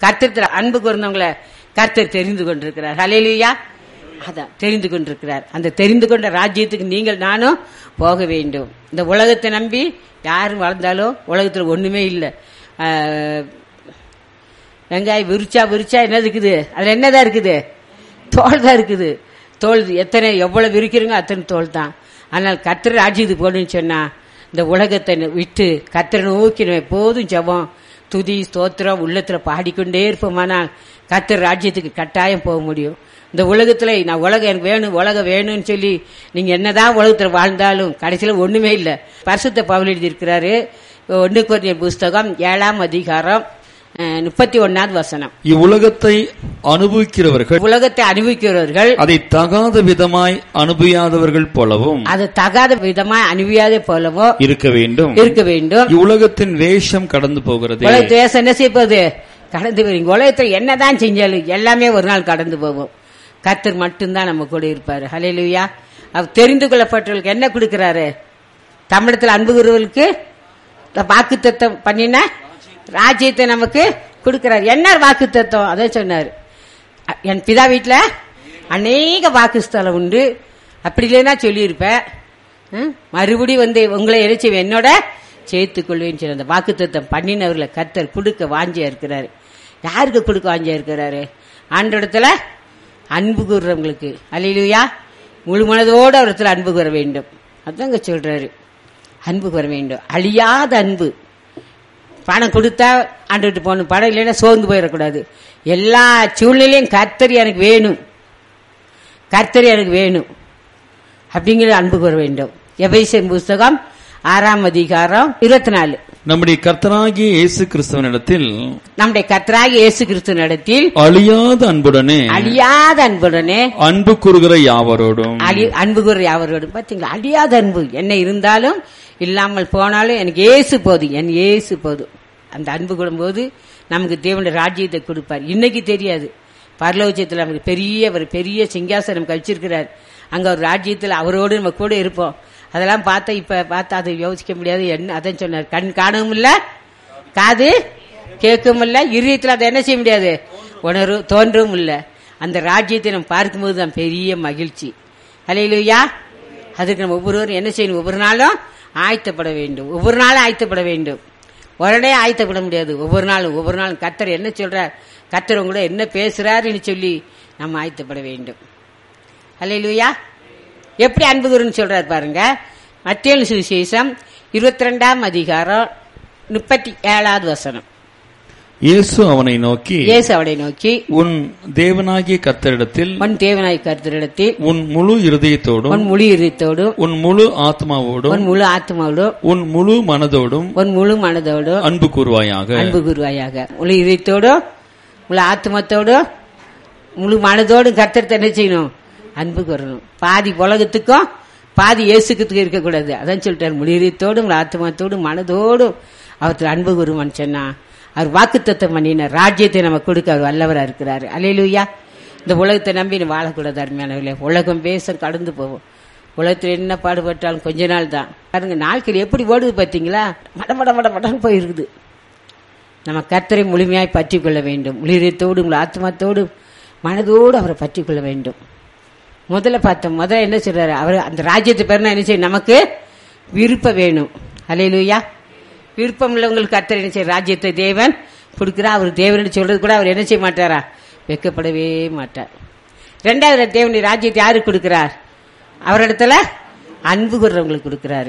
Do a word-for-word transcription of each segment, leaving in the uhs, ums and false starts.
கர்த்தர் அன்பு கூர்ந்தவங்களை கர்த்தர் தெரிந்து கொண்டிருக்கிறார். ஹல்லேலூயா. அதான் தெரிந்து கொண்டிருக்கிறார். அந்த தெரிந்து கொண்ட ராஜ்யத்துக்கு நீங்கள் நானும் போக வேண்டும். இந்த உலகத்தை நம்பி யாரும் வளர்ந்தாலும் உலகத்துல ஒண்ணுமே இல்லை. வெங்காயம் விரிச்சா விரிச்சா என்ன இருக்குது? அதுல என்னதான் இருக்குது? தோல் தான் இருக்குது. தோல் எத்தனை எவ்வளவு விரிக்கிறீங்க அத்தனை தோல் தான். ஆனால் கர்த்தர் ராஜ்யத்துக்கு போகணும்னு சொன்னா இந்த உலகத்தை விட்டு கர்த்தரை நோக்கி எப்போதும் ஜெபம் துதி ஸ்தோத்திரம் உள்ளத்துல பாடிக்கொண்டே இருப்போமானால் கர்த்தர் ராஜ்யத்துக்கு கட்டாயம் போக முடியும். இந்த உலகத்துல நான் உலகம் எனக்கு வேணும் உலகம் வேணும்னு சொல்லி நீங்க என்னதான் உலகத்துல வாழ்ந்தாலும் கடைசியில ஒண்ணுமே இல்லை. பரிசுத்த பவுல் எழுதி இருக்கிறாரு ஒன்று கொரிந்தியர் புஸ்தகம் ஏழாம் அதிகாரம் முப்பத்தி ஒன்னாவது வசனம். இவ்வுலகத்தை அனுபவிக்கிறவர்கள் உலகத்தை அனுபவிக்கிறவர்கள் அதை தகாத விதமாய் அனுபவியாதவர்கள் போலவும் அது தகாத விதமாய் அனுபவியாத போலவோ இருக்க வேண்டும் இருக்க வேண்டும். இவ்வுலகத்தின் வேஷம் கடந்து போகிறது. உலகத்து வேஷம் என்ன செய்வது? கடந்து போவீங்க. உலகத்துல என்னதான் செஞ்சாலும் எல்லாமே ஒரு நாள் கடந்து போவோம். கர்த்தர் மட்டும்தான் நம்ம கூட இருப்பாரு. ஹல்லேலூயா. அவர் தெரிந்து கொள்ளப்பட்டவர்களுக்கு என்ன கொடுக்கிறாரு? தமிழத்துல அன்புகிறவர்களுக்கு வாக்குத்தத்தம் பண்ணின ராஜ்யத்தை நமக்கு கொடுக்கிறார். என்ன வாக்குத்தத்தம்? அதை சொன்னார். என் பிதா வீட்டுல அநேக வாக்குஸ்தலம் உண்டு, அப்படி இல்லைன்னா சொல்லியிருப்பேன். மறுபடி வந்து உங்களை இறைச்சி என்னோட சேர்த்துக் கொள்வேன்னு சொல்லி அந்த வாக்குத்தத்தம் பண்ணினவர்களை கர்த்தர் கொடுக்க வாஞ்சியா இருக்கிறாரு. யாருக்கு கொடுக்க வாஞ்சியா இருக்கிறாரு? ஆண்டோடத்துல அன்பு கூறுறவங்களுக்கு. அல்லேலூயா. முழு மனதோடு அவரத்துல அன்பு கூற வேண்டும். அதாங்க சொல்றாரு, அன்பு கூற வேண்டும். அழியாத அன்பு. பணம் கொடுத்தா ஆண்டுகிட்டு போகணும், பணம் இல்லைன்னா சோர்ந்து போயிடக்கூடாது. எல்லா சூழ்நிலையும் கர்த்தர் எனக்கு வேணும், கர்த்தர் எனக்கு வேணும் அப்படிங்கிற அன்பு கூற வேண்டும். எபேசியர் புஸ்தகம் ஆறாம் அதிகாரம் இருபத்தி நாலு. நம்முடைய கர்த்தராகிய இயேசு கிறிஸ்துவனிடத்தில் நம்முடைய கர்த்தராகிய இயேசு கிறிஸ்துவனிடத்தில் அழியாத அன்புடனே அழியாத அன்புடனே அன்பு கூறுகிற யாவரோடும் அன்பு கூறுகிற யாவரோடும். பாத்தீங்களா? அழியாத அன்பு. என்ன இருந்தாலும் இல்லாமல் போனாலும் எனக்கு ஏசு போதும், என் ஏசு போதும். அந்த அன்பு கூடும்போது நமக்கு தேவனுடைய ராஜ்யத்தை கொடுப்பார். இன்னைக்கு தெரியாது, பரலோகத்தில் நமக்கு பெரிய ஒரு பெரிய சிங்காசனம் கழிச்சிருக்கிறார். அங்க ஒரு ராஜ்யத்தில் அவரோடு நம்ம கூட இருப்போம். அதெல்லாம் பார்த்தா இப்ப பார்த்தா அதை யோசிக்க முடியாது. என்ன அதான் சொன்னார், கண் காணவும் இல்ல, காது கேட்கவும் இல்ல, இருதயத்தில் அதை என்ன செய்ய முடியாது, உணர்வு தோன்றவும் இல்ல. அந்த ராஜ்யத்தை நம்ம பார்க்கும்போது தான் பெரிய மகிழ்ச்சி. அல்லேலூயா. அதுக்கு நம்ம ஒவ்வொருவரும் என்ன செய்யணும்? ஒவ்வொரு நாளும் ஆயத்தப்பட வேண்டும். ஒவ்வொரு நாளும் ஆயத்தப்பட வேண்டும். உடனே ஆயத்தப்பட முடியாது. ஒவ்வொரு நாளும் ஒவ்வொரு நாளும் கர்த்தர் என்ன சொல்றார், கர்த்தர் உங்களோட என்ன பேசுறாருன்னு சொல்லி நம்ம ஆயத்தப்பட வேண்டும். அல்லேலூயா. எப்படி அன்பு கூறுன்னு சொல்றாரு பாருங்க. மத்தேயு சுவிசேஷம் இருபத்தி ரெண்டாம் அதிகாரம் முப்பத்தி ஏழாவது வசனம். இயேசு அவனை நோக்கி இயேசு அவனை நோக்கி உன் தேவனாகிய கர்த்தரிடத்தில் உன் தேவனாகிய கர்த்தரிடத்தில் உன் முழு இருதயத்தோடும் உன் முழு இருதயத்தோடும் உன் முழு ஆத்மாவோடும் உன் முழு ஆத்மாவோடும் உன் முழு மனதோடும் உன் முழு மனதோடும் அன்பு கூறுவாயாக. அன்பு கூறுவாயாக. முழு இதயத்தோடும் முழு ஆத்மத்தோடும் முழு மனதோடும் கர்த்தரை என்ன செய்யணும்? அன்பு கூறணும். பாதி உலகத்துக்கும் பாதி இயேசுக்கு இருக்கக்கூடாது. அதான் சொல்லிட்டாரு, முழு இதயத்தோடும் ஆத்மத்தோடும் மனதோடும் அவருக்கு அன்பு கூறுவான்னு சொன்னா அவர் வாக்குத்தத்தம் பண்ணின ராஜ்யத்தை நம்ம கொடுக்க அவர் வல்லவரா இருக்கிறாரு. அல்லேலூயா. இந்த உலகத்தை நம்பி நீ வாழக்கூடாது அருமையானவர்களே. உலகம் பேச கடந்து போவோம். உலகத்தில் என்ன பாடுபட்டாலும் கொஞ்ச நாள் தான். பாருங்க, நாட்கள் எப்படி ஓடுது பார்த்தீங்களா? மட மட மட மடன்னு போயிருக்குது. நம்ம கர்த்தரை முழுமையாய் பற்றி கொள்ள வேண்டும். முழுதத்தோடு உங்கள் ஆத்மாத்தோடு மனதோடு அவரை பற்றி கொள்ள வேண்டும். முதல்ல பார்த்தோம், முதல்ல என்ன சொல்றாரு, அவர் அந்த ராஜ்யத்தை பெறனா என்ன செய்யும்? நமக்கு விருப்பம் வேணும். அல்லேலூயா. விருப்பம் உள்ளவங்களுக்கு கர்த்தர் என்ன செய்ய ராஜ்யத்தை தேவன் கொடுக்கிறா. அவர் தேவன் சொல்றது கூட அவர் என்ன செய்ய மாட்டாரா? வெட்கப்படவே மாட்டார். ரெண்டாவது தேவனுடைய ராஜ்யத்தை யாருக்கு கொடுக்கிறார்? அவரிடத்துல அன்பு கூறுறவங்களுக்கு கொடுக்கிறாரு.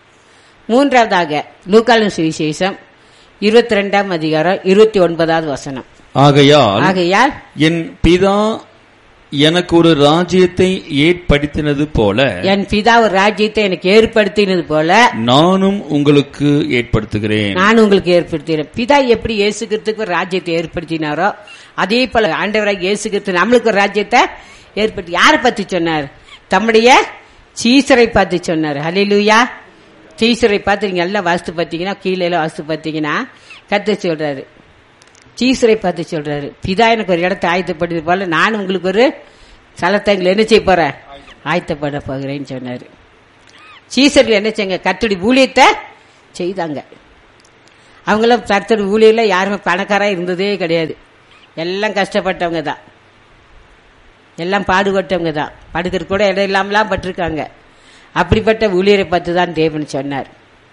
மூன்றாவதாக லூக்காவின் சுவிசேஷம் இருபத்தி ரெண்டாம் அதிகாரம் இருபத்தி ஒன்பதாவது வசனம். ஆகையால் ஆகையால் என் பிதா எனக்கு ஒரு ராஜ்யத்தை ஏற்படுத்தினது போல என் பிதா ஒரு ராஜ்யத்தை எனக்கு ஏற்படுத்தினது போல நானும் உங்களுக்கு ஏற்படுத்துகிறேன். நான் உங்களுக்கு ஏற்படுத்துகிறேன். பிதா எப்படி இயேசு கிறிஸ்துவுக்கு ஒரு ராஜ்யத்தை ஏற்படுத்தினாரோ அதே போல ஆண்டவராக இயேசு கிறிஸ்து நம்மளுக்கு ஒரு ராஜ்யத்தை ஏற்படுத்தி யாரை பத்தி சொன்னார்? தம்முடைய சீசரை பார்த்து சொன்னார். ஹல்லேலூயா. சீசரை பார்த்து நீங்க எல்லாம் வாஸ்து பார்த்தீங்கன்னா, கீழே எல்லாம் வாஸ்து பார்த்தீங்கன்னா கர்த்தர் சொல்றாரு, சீசரை பார்த்து சொல்றாரு, பிதா எனக்கு ஒரு இடத்தை ஆயத்தப்படுது போல நான் உங்களுக்கு ஒரு ஸ்தலத்தை என்ன செய்ய போறேன்? ஆயத்தப்பட போகிறேன்னு சொன்னாரு. சீசர்கள் என்ன செய்ய? கர்த்தருடைய ஊழியத்தை செய்தாங்க. அவங்களும் கர்த்தருடைய ஊழியர்ல யாருமே பணக்காரா இருந்ததே கிடையாது. எல்லாம் கஷ்டப்பட்டவங்க தான், எல்லாம் பாடுபட்டவங்க தான், படுக்கிற கூட இடம் இல்லாமலாம் பட்டிருக்காங்க. அப்படிப்பட்ட ஊழியரை பார்த்து தான் தேவன் சொன்னார்,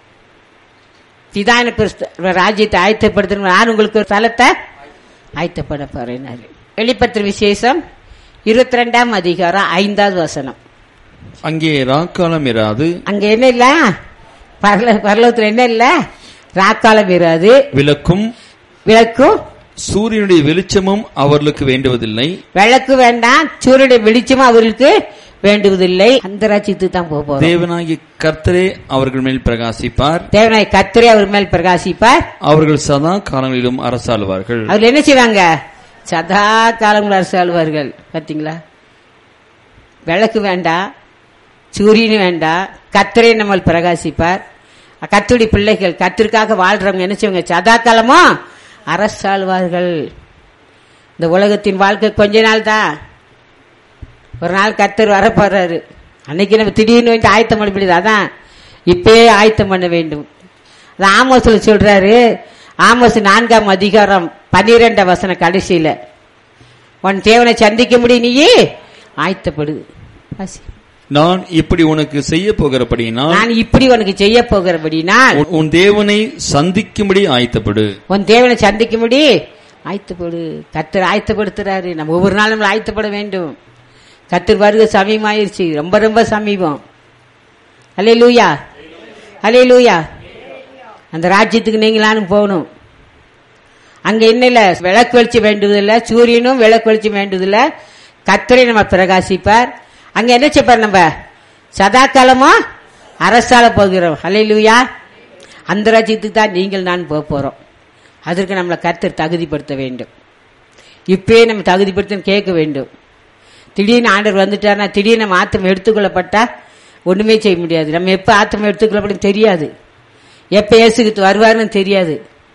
பிதான ராஜ்யத்தை ஆயத்தப்படுத்த நான் உங்களுக்கு ஒரு தலத்தை ஆயத்தப்பட போறேன். வெளிப்படுத்துற விசேஷம் இருபத்தி ரெண்டாம் அதிகாரம் ஐந்தாவது வசனம். அங்கே ராக்காலம் இராது. அங்க என்ன இல்ல, பரலோகத்துல என்ன இல்ல, ராக்காலம் இராது, விளக்கும் விளக்கும் சூரியனுடைய வெளிச்சமும் அவர்களுக்கு வேண்டுவதில்லை. விளக்கு வேண்டாம், சூரியனுடைய வெளிச்சமும் அவர்களுக்கு வேண்டுவதில்லை. அந்த ராஜ்யத்துக்கு தான் போவோம். தேவனாகிய கர்த்தரே அவர்கள் மேல் பிரகாசிப்பார். தேவனாகிய கர்த்தரே அவர் மேல் பிரகாசிப்பார். அவர்கள் சதா காலங்களிலும் அரசாளுவார்கள். அவர்கள் என்ன செய்வாங்க? சதா காலங்களும் அரசாளுவார்கள். பாத்தீங்களா? விளக்கு வேண்டாம், சூரியன் வேண்டாம், கர்த்தரே நம்ம பிரகாசிப்பார். கர்த்தருடைய பிள்ளைகள், கர்த்தருக்காக வாழ்றவங்க என்ன செய்வாங்க? சதா காலமும் அரசாளுவார்கள். இந்த உலகத்தின் வாழ்க்கை கொஞ்ச நாள் தான். ஒரு நாள் கர்த்தர் வரப்போறாரு. அன்னைக்கு நம்ம திடீர்னு வந்து ஆயத்தம் பண்ண முடியாது. அதான் இப்பயே ஆயத்தம் பண்ண வேண்டும். ஆமோஸ்ல சொல்றாரு, ஆமோஸ் நான்காம் அதிகாரம் பன்னிரெண்டாம் வசனம் கடைசியில, உன் தேவனை சந்திக்க முடியும், நீயே ஆயத்தப்படுது. நான் இப்படி உனக்கு செய்ய போகிறபடினால் நான் இப்படி உனக்கு செய்ய போகிறபடினால் உன் தேவனை சந்திக்கும்படி ஆயத்தப்படு. உன் தேவனை சந்திக்கும்படி ஆயத்தப்படு. கர்த்தர் ஆயத்தப்படுத்துறாரு. நம்ம ஒவ்வொரு நாளும் நம்ம ஆயத்தப்பட வேண்டும். கர்த்தர் வருகை சமீபமாயிருச்சு, ரொம்ப ரொம்ப சமீபம். அல்லேலூயா, அல்லேலூயா. அந்த ராஜ்யத்துக்கு நீங்களானும் போகணும். அங்க என்ன இல்ல, விளக்கு வெளிச்சம் வேண்டுவதில்லை, சூரியனும் விளக்கு வெளிச்சம் வேண்டுவதில்லை, கர்த்தரை நம்ம பிரகாசிப்பார். அங்க என்ன செய்ப்பார்? நம்ம சதா காலமும் அரசால போகிறோம். அல்லேலூயா. அந்த ராஜ்யத்துக்கு தான் நீங்கள் நான் போக போறோம். அதற்கு நம்மளை கர்த்தர் தகுதிப்படுத்த வேண்டும். இப்பயே நம்ம தகுதிப்படுத்த கேட்க வேண்டும். திடீர்னு ஆண்டவர் வந்துட்டார்னா, திடீர்னு நம்ம ஆத்தம் எடுத்துக்கொள்ளப்பட்டா ஒண்ணுமே செய்ய முடியாது. நம்ம எப்ப ஆத்தம் எடுத்துக்கொள்ளப்படும் தெரியாது, எப்ப இயேசுக்கு வருவாருன்னு தெரியாது.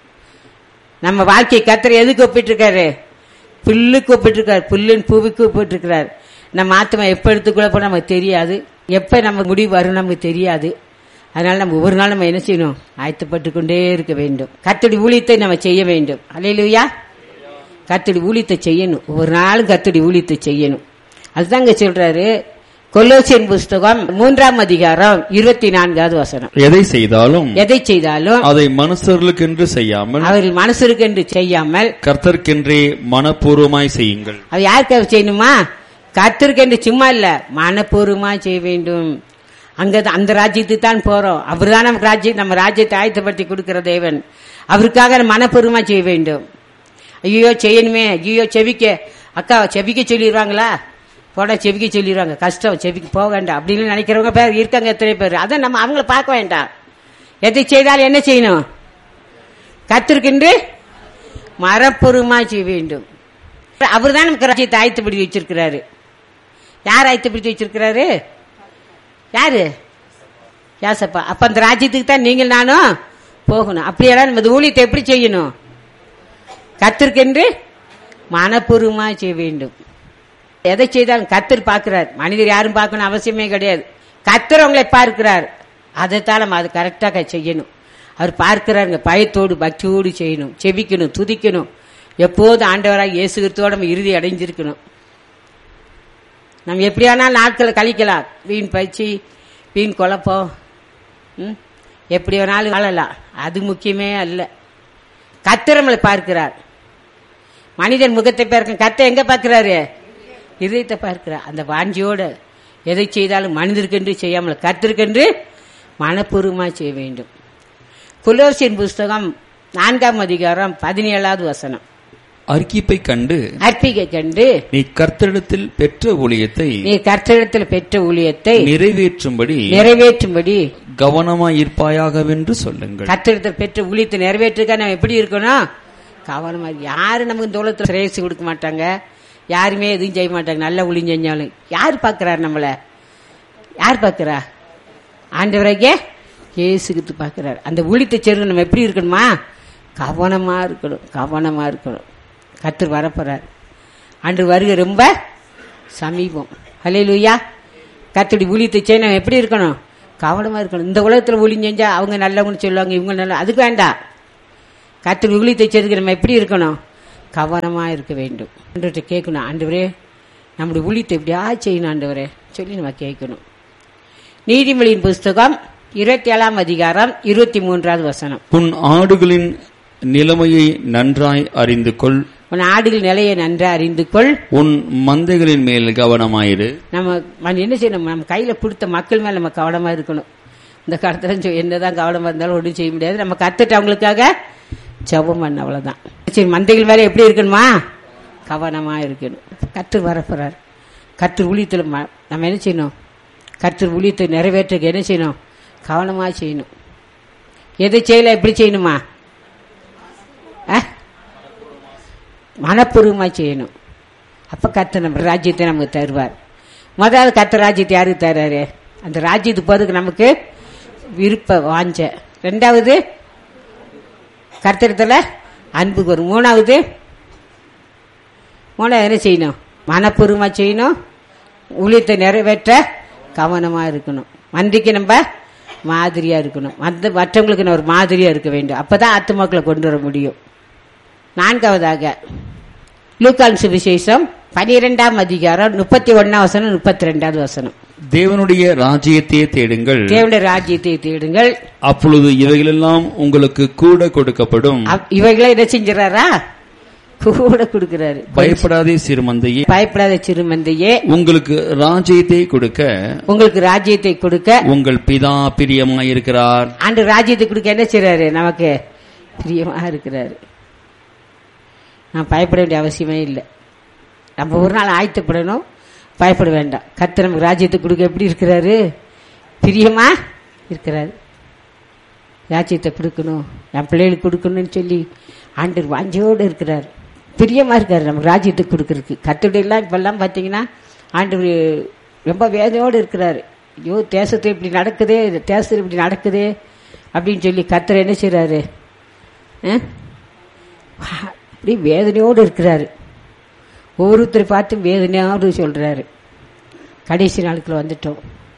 நம்ம வாழ்க்கையை கர்த்தர் எதுக்கு ஒப்பிட்டு இருக்காரு? புல்லுக்கு ஒப்பிட்டு இருக்காரு, புல்லுன்னு பூவுக்கு ஒப்பிட்டு இருக்கிறார். நம்ம ஆத்மா எப்ப எடுத்துக்கொள்ளப்படும் நமக்கு தெரியாது, எப்ப நம்ம முடிவு வரும் நமக்கு தெரியாது. அதனால நம்ம ஒவ்வொரு நாள் நம்ம என்ன செய்யணும்? ஆயத்தப்பட்டு கொண்டே இருக்க வேண்டும். கர்த்தருடைய ஊழியத்தை நம்ம செய்ய வேண்டும். அல்லேலூயா. கர்த்தருடைய ஊழியத்தை செய்யணும். ஒவ்வொரு நாளும் கர்த்தருடைய ஊழியத்தை செய்யணும். அதுதான் இங்க சொல்றாரு. கொலோசியன் புஸ்தகம் மூன்றாம் அதிகாரம் இருபத்தி நான்காவது வசனம். எதை செய்தாலும் எதை செய்தாலும் அதை மனுஷர்களுக்கென்று செய்யாமல் அவர்கள் மனுஷருக்கென்று செய்யாமல் கர்த்தருக்கென்றே மனப்பூர்வமாய் செய்யுங்கள். அது யாருக்காக செய்யணுமா? கர்த்தருக்கென்று சும்மா இல்ல, மனப்பூர்வமாய் செய்ய வேண்டும். அங்க அந்த ராஜ்யத்துக்கு தான் போறோம். அவர் தான் நமக்கு ராஜ்யம், நம்ம ராஜ்யத்தை ஆயத்தப்படுத்தி கொடுக்கிற தேவன். அவருக்காக மனப்பூர்வமா செய்ய வேண்டும். ஐயோ செய்யணுமே, ஐயோ செபிக்க அக்கா செபிக்க சொல்லிடுவாங்களா, போட செபிக்க சொல்லிடுவாங்க, கஷ்டம் செபிக்க போக வேண்டாம் அப்படின்னு நினைக்கிறவங்க பேர் இருக்காங்க, எத்தனை பேர். அதை நம்ம அவங்கள பார்க்க வேண்டாம். எதை செய்தாலும் என்ன செய்யணும்? கர்த்தருக்கென்று மனப்பூர்வமா செய்ய வேண்டும். அவர் தான் நமக்கு ராஜ்யத்தை ஆயத்தப்படுத்தி வச்சிருக்கிறாரு. யார் ஆயத்தப்படுத்தி வச்சிருக்கிறாரு? யாரு? யாசப்பா. அப்ப அந்த ராஜ்யத்துக்கு தான் நீங்கள் நானும் போகணும். அப்படியெல்லாம் நம்ம ஊழியத்தை எப்படி செய்யணும்? கர்த்தருக்கென்று மனப்பூர்வமா செய்ய வேண்டும். எதை செய்தாலும் கர்த்தர் பார்க்கிறார். மனிதர் யாரும் பார்க்கணும் அவசியமே கிடையாது. கர்த்தர் உங்களை பார்க்கிறார். அதைத்தான் நம்ம அது கரெக்டாக செய்யணும். அவர் பார்க்கிறாருங்க. பயத்தோடு பக்தியோடு செய்யணும், செபிக்கணும், துதிக்கணும். எப்போது ஆண்டவராக இயேசு கிறிஸ்துவோட நம்ம இறுதி அடைஞ்சிருக்கணும். நம்ம எப்படியானாலும் நாட்களை கழிக்கலாம். வீண் பயிற்சி, வீண் குழப்பம், ம் எப்படி வேணாலும் வாழலாம். அது முக்கியமே அல்ல. கர்த்தர் நம்மளை பார்க்கிறார். மனிதன் முகத்தை பார்க்க, கர்த்தர் எங்க பார்க்கிறாரு? இதயத்தை பார்க்கிறார். அந்த வாஞ்சியோட எதை செய்தாலும் மனிதருக்கென்று செய்யாமல் கர்த்தருக்கென்று மனப்பூர்வமா செய்ய வேண்டும். கொலோசியன் புஸ்தகம் நான்காம் அதிகாரம் பதினேழாவது வசனம். அர்க்கிப்பை கண்டு அர்ப்பிகை கண்டு நீ கர்த்தரிடத்தில் பெற்ற ஊழியத்தை நீ கர்த்தரிடத்தில் பெற்ற ஊழியத்தை நிறைவேற்றும்படி நிறைவேற்றும்படி கவனமாயிருப்பாயாகவென்று சொல்லுங்கள். கர்த்தரிடத்தில் பெற்ற ஊழியத்தை நிறைவேற்றுக்க நம்ம எப்படி இருக்கணும்? கவனமா. யாரும் நமக்கு இந்த உலகத்தில் சிரேசி கொடுக்க மாட்டாங்க, யாருமே எதுவும் செய்ய மாட்டாங்க. நல்ல ஊழியம் செஞ்சாலும் யார் பார்க்கிறார்? நம்மள யார் பார்க்கிறா? ஆண்டவராகிய இயேசு கிறிஸ்து பார்க்கிறார். அந்த ஊழியத்தை சேர்ந்து நம்ம எப்படி இருக்கணுமா? கவனமா இருக்கணும், கவனமா இருக்கணும். கர்த்தர் வரப்போறார். அன்று வருகை ரொம்ப சமீபம். ஹல்லேலூயா. கர்த்தருடைய ஊழியத்தை செய்ய நம்ம எப்படி இருக்கணும்? கவனமா இருக்கணும். இந்த உலகத்துல ஊழியம் செஞ்சா அவங்க நல்லவங்கன்னு சொல்லுவாங்க, இவங்க நல்ல, அதுக்கு வேண்டாம். கர்த்தருடைய ஊழியத்தை செய்யறதுக்கு நம்ம எப்படி இருக்கணும்? கவனமா இருக்க வேண்டும். ஆண்டவர்கிட்ட கேட்கணும், ஆண்டவரே நம்முடைய ஊழியத்தை எப்படியா செய்யணும் ஆண்டவரே சொல்லி நம்ம கேட்கணும். நீதிமொழியின் புஸ்தகம் இருபத்தி ஏழாம் அதிகாரம் இருபத்தி மூன்றாவது வசனம். உன் ஆடுகளின் நிலைமையை நன்றாய் அறிந்து கொள். உன் ஆடுகள் நிலையை நன்றாய் அறிந்து கொள். உன் மந்தைகளின் மேல் கவனமாயிரு. நம்ம என்ன செய்யணும், நம்ம கையில கொடுத்த மக்கள் மேல நம்ம கவனமா இருக்கணும். இந்த காலத்துல என்னதான் கவனமா இருந்தாலும் ஒன்றும் செய்ய முடியாது. நம்ம கத்துட்டு அவங்களுக்காக ஜெபம் பண்ண, அவ்வளவுதான். சரி, மந்தைகள் மேல எப்படி இருக்கணுமா, கவனமா இருக்கணும். கர்த்தர் வரப்போறார். கர்த்தர் ஊழியத்தில் நம்ம என்ன செய்யணும், கர்த்தர் ஊழியத்தை நிறைவேற்ற என்ன செய்யணும், கவனமா செய்யணும். எதை செய்யல எப்படி செய்யணுமா, மனப்பூர்வமா செய்யணும். அப்ப கர்த்தர் நம்ம ராஜ்யத்தை நமக்கு தருவார். முதல்ல கர்த்தர் ராஜ்யத்தை யாருக்கு தர்றாரு, அந்த ராஜ்யத்துக்கு போறதுக்கு நமக்கு விருப்ப வாஞ்ச. ரெண்டாவது கர்த்தரத்துல அன்பு வரும். மூணாவது மூணாவது என்ன செய்யணும், மனப்பூர்வமா செய்யணும். ஊழியத்தை நிறைவேற்ற கவனமா இருக்கணும். மந்திக்கு நம்ம மாதிரியா இருக்கணும். மற்ற மற்றவங்களுக்கு ஒரு மாதிரியா இருக்க வேண்டும். அப்பதான் ஆத்துமாக்களை கொண்டு வர முடியும். நான்காவதாக லூக்கான் சுவிசேஷம் பனிரெண்டாம் அதிகாரம் முப்பத்தி ஒன்னாம் வசனம் முப்பத்தி ரெண்டாவது வசனம். தேவனுடைய ராஜ்யத்தை தேடுங்கள், தேவனுடைய ராஜ்யத்தை தேடுங்கள், அப்பொழுது இவைகளெல்லாம் உங்களுக்கு கூட கொடுக்கப்படும். இவைகளை என்ன செஞ்சாரா, கூட கொடுக்கிறாரு. பயப்படாதே சிறுமந்தையே, பயப்படாத சிறுமந்தையே, உங்களுக்கு ராஜ்யத்தை கொடுக்க, உங்களுக்கு ராஜ்யத்தை கொடுக்க உங்கள் பிதா பிரியமாயிருக்கிறார். ஆண்டு ராஜ்யத்தை கொடுக்க என்ன செய்றாரு, நமக்கு பிரியமா இருக்கிறாரு. நான் பயப்பட வேண்டிய அவசியமே இல்லை. நம்ம ஒரு நாள் ஆயத்தப்படணும், பயப்பட வேண்டாம். கர்த்தர் நமக்கு ராஜ்யத்தை கொடுக்க எப்படி இருக்கிறாரு, பிரியமா இருக்கிறாரு. ராஜ்யத்தை கொடுக்கணும், என் பிள்ளைகளுக்கு கொடுக்கணும்னு சொல்லி ஆண்டவர் வாஞ்சையோடு இருக்கிறார், பிரியமா இருக்காரு நமக்கு ராஜ்யத்தை கொடுக்கறதுக்கு. கர்த்தருடைய எல்லாம் இப்பெல்லாம் பார்த்தீங்கன்னா ஆண்டவர் ரொம்ப வேதனையோடு இருக்கிறாரு. ஐயோ தேசத்தை இப்படி நடக்குதே, தேசத்தில் இப்படி நடக்குதே அப்படின்னு சொல்லி கர்த்தர் என்ன செய்றாரு, அப்படி வேதனையோடு இருக்கிறாரு. ஒவ்வொருத்தரை பார்த்து வேதனையோடு சொல்றாரு. கடைசி நாளுக்குள்ள வந்துட்டோம்.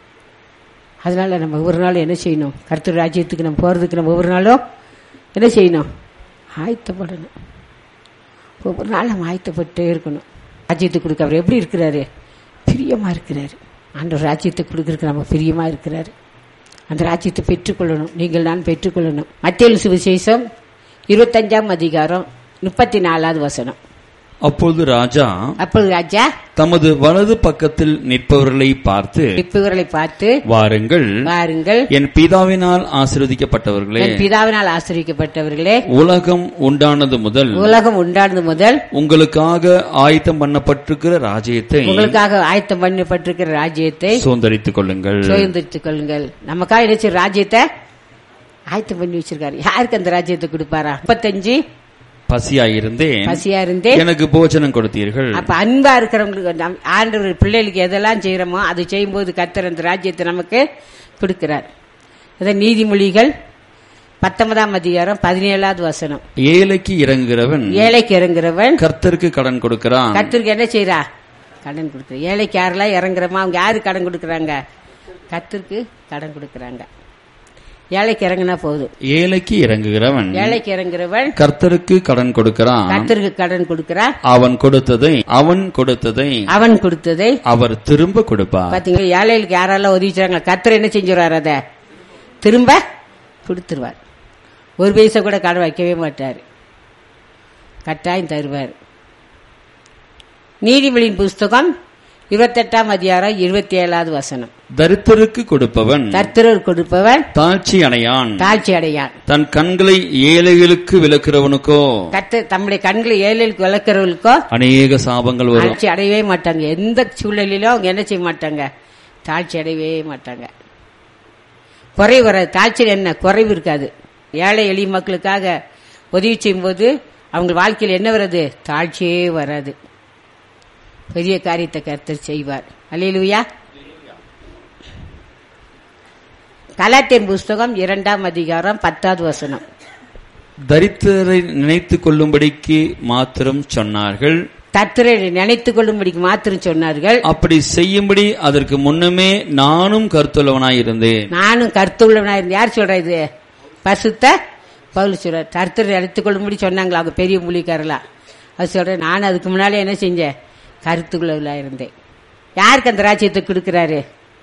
அதனால நம்ம ஒவ்வொரு நாளும் என்ன செய்யணும், கர்த்தர் ராஜ்யத்துக்கு நம்ம போறதுக்கு நம்ம ஒவ்வொரு நாளும் என்ன செய்யணும், ஆயத்தப்படணும். ஒவ்வொரு நாள் நம்ம ஆயத்தப்பட்டே இருக்கணும். ராஜ்யத்துக்கு கொடுக்க அவர் எப்படி இருக்கிறாரு, பிரியமா இருக்கிறாரு. ஆண்டவர் ராஜ்யத்தை கொடுக்கறதுக்கு நம்ம பிரியமா இருக்கிறாரு. அந்த ராஜ்யத்தை பெற்றுக்கொள்ளணும். நீங்கள் நான் பெற்றுக்கொள்ளணும். மத்தேயு சுவிசேஷம் இருபத்தஞ்சாம் அதிகாரம் முப்பத்தி நாலாவது வசனம். அப்பொழுது ராஜா அப்பொழுது ராஜா தமது வலது பக்கத்தில் நிற்பவர்களை பார்த்து நிற்பவர்களை பார்த்து வாருங்கள் வாருங்கள் என் பிதாவினால் ஆசீர்வதிக்கப்பட்டவர்களே, என் பிதாவினால் ஆசீர்வதிக்கப்பட்டவர்களே, உலகம் உண்டானது முதல் உலகம் உண்டானது முதல் உங்களுக்காக ஆயத்தம் பண்ணப்பட்டிருக்கிற ராஜ்யத்தை உங்களுக்காக ஆயத்தம் பண்ணப்பட்டிருக்கிற ராஜ்யத்தை சுதந்தரித்துக் கொள்ளுங்கள் சுதந்தரித்துக் கொள்ளுங்கள். நமக்காக நினைச்ச ராஜ்யத்தை ஆயத்தம் பண்ணி வச்சிருக்காரு. யாருக்கு அந்த ராஜ்யத்தை கொடுப்பாரா? முப்பத்தஞ்சு பசியாயிருந்தேன், பசியா இருந்தேன், எனக்கு போஜனம் கொடுத்தீர்கள். அப்ப அன்பா இருக்கிறவங்களுக்கு ஆண்டவர் பிள்ளைகளுக்கு எதெல்லாம் செய்யறோமோ அது செய்யும் போது கர்த்தர் அந்த ராஜ்யத்தை நமக்கு கொடுக்கிறார். அதான் நீதிமொழிகள் பத்தொன்பதாம் அதிகாரம் பதினேழாவது வசனம். ஏழைக்கு இறங்குகிறவன் ஏழைக்கு இறங்குகிறவன் கர்த்தருக்கு கடன் கொடுக்கிறான். கர்த்தருக்கு என்ன செய்யறா, கடன் கொடுக்குற. ஏழைக்கு யாரெல்லாம் இறங்குறமா அவங்க யாரு கடன் கொடுக்கறாங்க, கர்த்தருக்கு கடன் கொடுக்கறாங்க. ஏழைக்கு இறங்கினா போதும். ஏழைக்கு இறங்குகிறவன் ஏழைக்கு இறங்குகிறவன் கர்த்தருக்கு கடன் கொடுக்கிறான். கர்த்தருக்கு கடன் கொடுக்கிறான். அவன் கொடுத்ததை அவன் கொடுத்ததை அவன் கொடுத்ததை அவர் திரும்ப கொடுப்பார். பாத்தீங்களா, ஏழைகளுக்கு யாரெல்லாம் உதவிச்சாங்க, கர்த்தர் என்ன செஞ்சுருவார், அதை திரும்ப கொடுத்துருவார். ஒரு பைசா கூட கடன் வைக்கவே மாட்டார், கட்டாயம் தருவார். நீதிமொழியின் புஸ்தகம் இருபத்தெட்டாம் அதிகாரம் இருபத்தி ஏழாவது வசனம். தரித்திரருக்கு கொடுப்பவன் தரித்திரர் கொடுப்பவன் தாழ்ச்சி அடையான் தாழ்ச்சி அடையான் தன் கண்களை ஏழைகளுக்கு விளக்கிறவனுக்கோ கர்த்தர் தம்முடைய கண்களை ஏழைகளுக்கு விளக்கிறவர்களுக்கோ அநேக சாபங்கள் வரும். தாழ்ச்சி அடையவே மாட்டாங்க. எந்த சூழ்நிலையிலும் அவங்க என்ன செய்ய மாட்டாங்க, தாழ்ச்சி அடையவே மாட்டாங்க. குறைவு வராது. தாழ்ச்சி என்ன, குறைவு இருக்காது. ஏழை எளிய மக்களுக்காக உதவி செய்யும் போது அவங்க வாழ்க்கையில் என்ன வராது, தாழ்ச்சியே வராது. பெரிய காரியத்தை கர்த்தர் செய்வார். அல்லேலூயா. கலாத்தியர் புஸ்தகம் இரண்டாம் அதிகாரம் பத்தாவது வசனம். தரித்திரரை நினைத்துக் கொள்ளும்படிக்கு மாத்திரம் சொன்னார்கள். தரித்திரரை நினைத்துக் கொள்ளும்படிக்கு மாத்திரம் சொன்னார்கள். அப்படி செய்யும்படி அதற்கு முன்னமே நானும் கருத்துள்ளவனாயிருந்தேன். நானும் கருத்துள்ளவனாயிருந்தேன். யார் சொல்ற இது? பரிசுத்த பவுல் சொல்றார். தரித்திரரை நினைத்துக் கொள்ளும்படி சொன்னாங்களா அவங்க பெரிய மூலிக்காரலாம். அது சொல்றேன். நானும் அதுக்கு முன்னாலே என்ன செஞ்சேன், கருத்துக்குள்ள இருந்தேன். யாருக்கு அந்த ராஜ்யத்தை கொடுக்கிறாரு?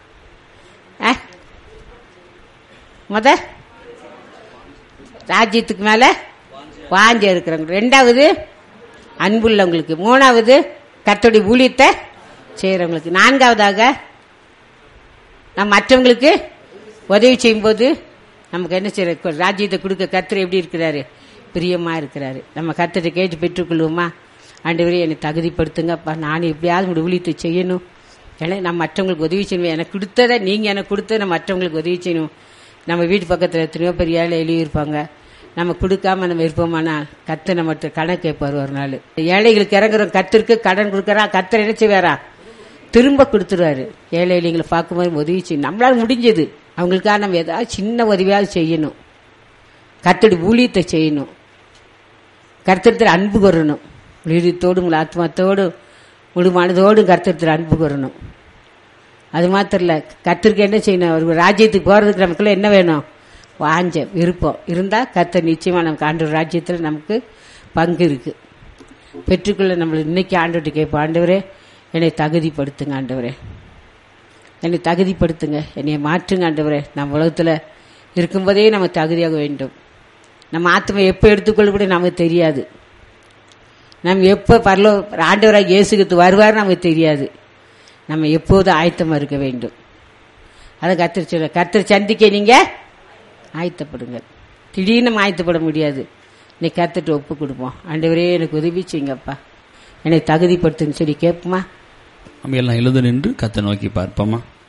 முத ராஜ்யத்துக்கு மேல வாஞ்ச இருக்கிறவங்க, ரெண்டாவது அன்புள்ளவங்களுக்கு, மூணாவது கர்த்தருடைய ஊழியத்தை செய்யறவங்களுக்கு, நான்காவதாக நம்ம மற்றவங்களுக்கு உதவி செய்யும் போது நமக்கு என்ன செய்யற, ராஜ்யத்தை கொடுக்க கர்த்தர் எப்படி இருக்கிறாரு, பிரியமா இருக்கிறாரு. நம்ம கர்த்தரை கேட்டு பெற்றுக்கொள்வோமா? ஆண்டவரே என்னை தகுதிப்படுத்துங்கப்பா, நான் எப்படியாவது உங்களுடைய ஊழியத்தை செய்யணும், ஏன்னா நம்ம மற்றவங்களுக்கு உதவி செய்யணும், எனக்கு கொடுத்ததை நீங்க எனக்கு கொடுத்ததை நம்ம மற்றவங்களுக்கு உதவி செய்யணும். நம்ம வீட்டு பக்கத்தில் எத்தனையோ பெரிய ஏழை எழுதியிருப்பாங்க, நம்ம கொடுக்காம நம்ம இருப்போமானா கர்த்தர் நம்ம கடன் கேட்பார் ஒரு நாள். ஏழைகளுக்கு இறங்குறோம், கர்த்தருக்கு கடன் கொடுக்கறா, கர்த்தர் என்ன செய்வாரா, திரும்ப கொடுத்துருவாரு. ஏழை எளிங்களை பார்க்கும்போது உதவி செய்யணும், நம்மளால முடிஞ்சது அவங்களுக்காக நம்ம ஏதாவது சின்ன உதவியாவது செய்யணும். கர்த்தருடைய ஊழியத்தை செய்யணும், கர்த்தரத்தில் அன்பு கூறணும், உயிரத்தோடு உங்கள் ஆத்மாத்தோடு முழு மனதோடு கர்த்தரத்தில் அன்பு கூறணும். அது மாத்திரம் இல்ல, கர்த்தருக்கு என்ன செய்யணும், ஒரு ராஜ்யத்துக்கு போறதுக்கு நமக்குள்ள என்ன வேணும், வாஞ்ச விருப்பம் இருந்தா கர்த்தர் நிச்சயமா நமக்கு ஆண்டவர் ராஜ்யத்தில் நமக்கு பங்கு இருக்கு. பெற்றுக்கொள்ள நம்மள இன்னைக்கு ஆண்டவர்கிட்ட கேட்போம், ஆண்டவரே என்னை தகுதிப்படுத்துங்க, ஆண்டவரே என்னை தகுதிப்படுத்துங்க, என்னை மாற்றுங்க ஆண்டவரே. நம்ம உலகத்துல இருக்கும்போதே நம்ம தகுதியாக வேண்டும். நம்ம ஆத்மா எப்போ எடுத்துக்கொள்ள கூட நமக்கு தெரியாது. நம்ம எப்போ பரலோ ஆண்டவராக இயேசுக்கு வருவார் நமக்கு தெரியாது. நம்ம எப்போதும் ஆயத்தமா இருக்க வேண்டும். அதை கர்த்தர் சொல்ல, கர்த்தர் சந்திக்க நீங்க ஆயத்தப்படுங்க. திடீர்னு நம்ம ஆயத்தப்பட முடியாது. இன்னைக்கு கர்த்தர்ட்ட ஒப்பு கொடுப்போம், ஆண்டவரே எனக்கு உதவி செய்யுங்கப்பா, என்னை தகுதிப்படுத்துன்னு சொல்லி கேட்போமா? நம்ம எல்லாம் எழுத நின்று கர்த்தரை நோக்கி பார்ப்போமா?